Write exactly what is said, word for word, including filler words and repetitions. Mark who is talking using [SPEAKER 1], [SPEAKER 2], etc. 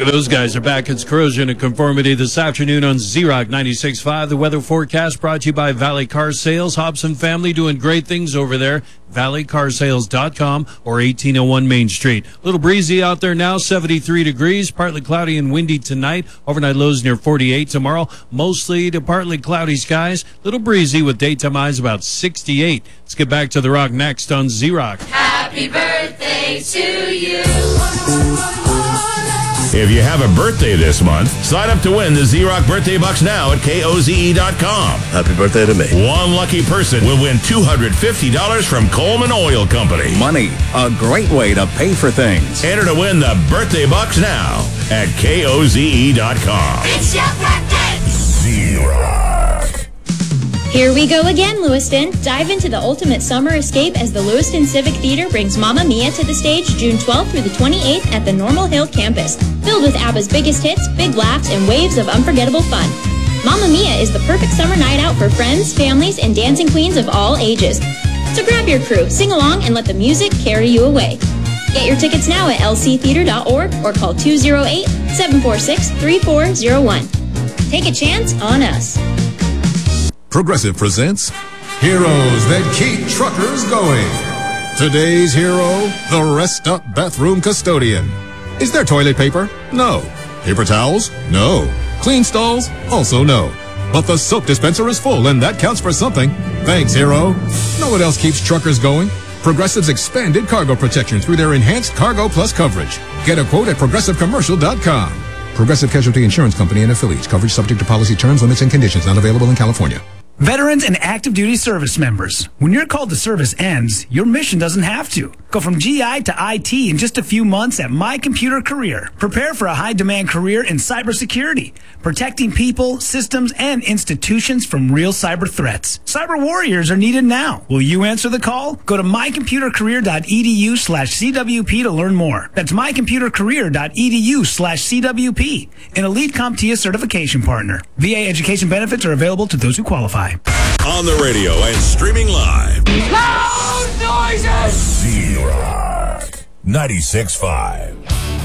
[SPEAKER 1] Those guys are back. It's Corrosion and Conformity this afternoon on Z-Rock ninety-six point five. The weather forecast brought to you by Valley Car Sales. Hobson family doing great things over there. valley car sales dot com or eighteen oh one Main Street. A little breezy out there now, seventy-three degrees. Partly cloudy and windy tonight. Overnight lows near forty-eight. Tomorrow, mostly to partly cloudy skies. Little breezy with daytime highs about sixty-eight. Let's get back to the rock next on Z-Rock.
[SPEAKER 2] Happy birthday to you.
[SPEAKER 3] If you have a birthday this month, sign up to win the Z-Rock Birthday Bucks now at K O Z E dot com.
[SPEAKER 4] Happy birthday to me.
[SPEAKER 3] One lucky person will win two hundred fifty dollars from Coleman Oil Company.
[SPEAKER 5] Money, a great way to pay for things.
[SPEAKER 3] Enter to win the Birthday Bucks now at K O Z E dot com.
[SPEAKER 2] It's your birthday.
[SPEAKER 3] Z-Rock.
[SPEAKER 6] Here we go again, Lewiston. Dive into the ultimate summer escape as the Lewiston Civic Theater brings Mamma Mia to the stage June twelfth through the twenty-eighth at the Normal Hill campus. Filled with ABBA's biggest hits, big laughs, and waves of unforgettable fun. Mamma Mia is the perfect summer night out for friends, families, and dancing queens of all ages. So grab your crew, sing along, and let the music carry you away. Get your tickets now at L C theater dot org or call two oh eight, seven four six, three four oh one. Take a chance on us.
[SPEAKER 7] Progressive presents Heroes That Keep Truckers Going. Today's hero, the Rest Up Bathroom Custodian. Is there toilet paper? No. Paper towels? No. Clean stalls? Also no. But the soap dispenser is full, and that counts for something. Thanks, hero. Know what else keeps truckers going? Progressive's expanded cargo protection through their enhanced Cargo Plus coverage. Get a quote at progressive commercial dot com. Progressive Casualty Insurance Company and affiliates. Coverage subject to policy terms, limits, and conditions. Not available in California.
[SPEAKER 8] Veterans and active duty service members, when your call to service ends, your mission doesn't have to. Go from G I to I T in just a few months at My Computer Career. Prepare for a high-demand career in cybersecurity, protecting people, systems, and institutions from real cyber threats. Cyber warriors are needed now. Will you answer the call? Go to my computer career dot e d u slash c w p to learn more. That's my computer career dot e d u slash c w p, an elite CompTIA certification partner. V A education benefits are available to those who qualify.
[SPEAKER 3] On the radio and streaming live.
[SPEAKER 2] Loud noises.
[SPEAKER 3] Z-Rock ninety-six point five.